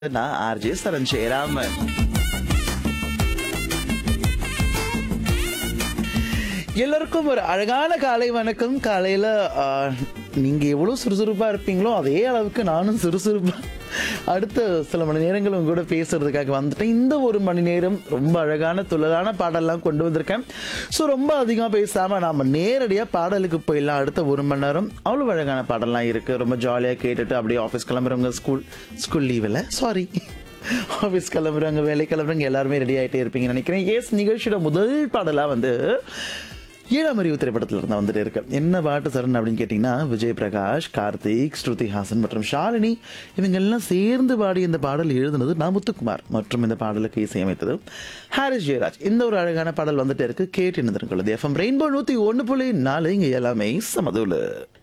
நான் ஆர்ஜே சரண் ஜெயராம். எல்லாருக்கும் ஒரு அழகான காலை வணக்கம். காலையில நீங்க எவ்வளவு சுறுசுறுப்பா இருப்பீங்களோ அதே அளவுக்கு நானும் சுறுசுறுப்பா அடுத்த சில மணி நேரங்கள் உங்க கூட பேசுறதுக்காக வந்துட்டேன். இந்த ஒரு மணி நேரம் ரொம்ப அழகான துள்ளலான பாடல்லாம் கொண்டு வந்திருக்கேன். ஸோ ரொம்ப அதிகமாக பேசாம நாம நேரடியாக பாடலுக்கு போயிடலாம். அடுத்த ஒரு மணி நேரம் அவ்வளோ அழகான பாடல்லாம் இருக்கு. ரொம்ப ஜாலியாக கேட்டுட்டு அப்படியே ஆஃபீஸ் கிளம்புறவங்க, ஸ்கூல் லீவில் ஆஃபீஸ் கிளம்புறவங்க, வேலை கிளம்புறவங்க எல்லாருமே ரெடி ஆகிட்டே இருப்பீங்கன்னு நினைக்கிறேன். எஸ், நிகழ்ச்சியோட முதல் பாடலாக வந்து 7ஆம் அறிவு திரைப்படத்தில் இருந்தால் வந்துட்டு இருக்கு. என்ன பாட்டு சரண் அப்படின்னு கேட்டிங்கன்னா, விஜய் பிரகாஷ், கார்த்திக், ஸ்ருதி ஹாசன் மற்றும் ஷாலினி இவங்க எல்லாம் சேர்ந்து பாடி இந்த பாடல் எழுதுனது முத்துக்குமார் மற்றும் இந்த பாடலுக்கு இசையமைத்தது ஹாரிஸ் ஜெயராஜ். இந்த ஒரு அழகான பாடல் வந்துட்டு இருக்கு. கேட்டு நிறுத்துறது FM ரெயின்போ 101.4 இங்க எல்லாமே சமதூல.